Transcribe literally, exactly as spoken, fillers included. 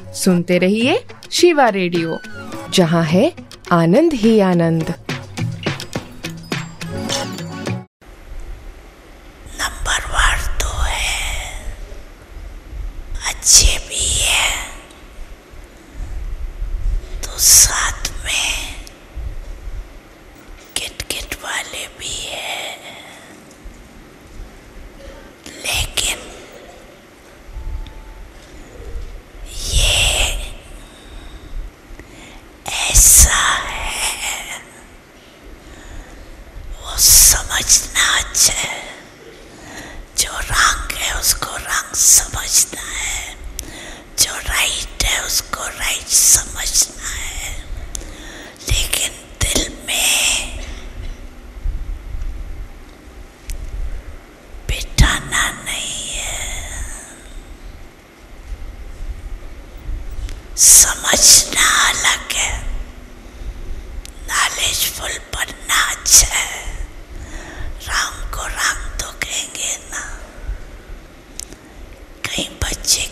सुनते रहिए शिवा रेडियो, जहाँ है आनंद ही आनंद। नंबर वन तो है, अच्छे भी है, तो साथ में किट-किट वाले भी है, लेकिन ये ऐसा है, वो समझना चाहिए। जो रंग है उसको रंग समझना है, जो राइट है उसको राइट समझना है, लेकिन दिल में बिठाना नहीं है। समझना अलग है, नॉलेजफुल बनना अच्छा है। रंग को रंग तो कहेंगे ना, कहीं बच्चे